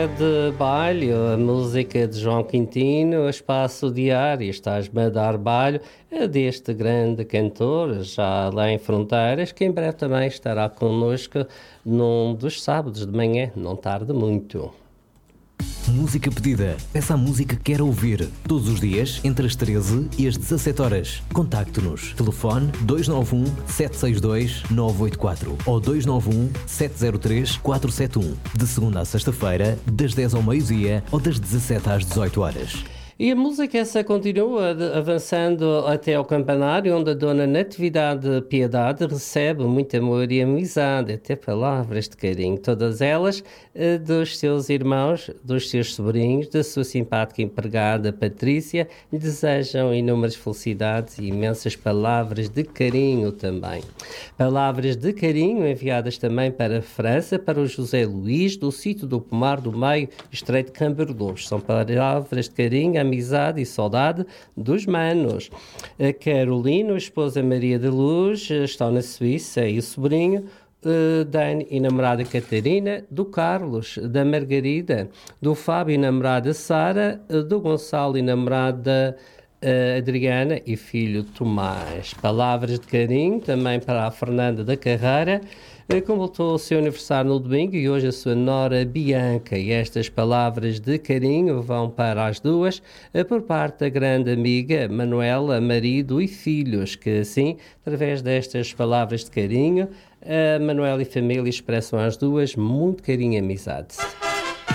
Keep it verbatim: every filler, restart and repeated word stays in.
De baile, a música de João Quintino, Espaço Diário, Estás-me a dar baile, é deste grande cantor, já além fronteiras, que em breve também estará connosco num dos sábados de manhã, não tarde muito. Música pedida. Peça a música que quer ouvir. Todos os dias, entre as treze e as dezassete horas. Contacte-nos. Telefone dois nove um, sete seis dois, nove oito quatro ou dois nove um, sete zero três, quatro sete um. De segunda a sexta-feira, das dez ao meio-dia ou das dezassete às dezoito horas. E a música essa continua avançando até ao campanário, onde a Dona Natividade Piedade recebe muito amor e amizade, até palavras de carinho, todas elas dos seus irmãos, dos seus sobrinhos, da sua simpática empregada Patrícia, lhe desejam inúmeras felicidades e imensas palavras de carinho também. Palavras de carinho enviadas também para a França, para o José Luís, do sítio do Pomar do Meio, Estreito de Camberlouros. São palavras de carinho, amizade e saudade dos manos. A Carolina, a esposa Maria de Luz, estão na Suíça, e o sobrinho uh, Dani e namorada Catarina, do Carlos, da Margarida, do Fábio e namorada Sara, uh, do Gonçalo e namorada uh, Adriana e filho Tomás. Palavras de carinho também para a Fernanda da Carreira, completou o seu aniversário no domingo, e hoje a sua nora Bianca. E estas palavras de carinho vão para as duas, por parte da grande amiga Manuela, marido e filhos, que assim, através destas palavras de carinho, a Manuela e família expressam às duas muito carinho e amizade.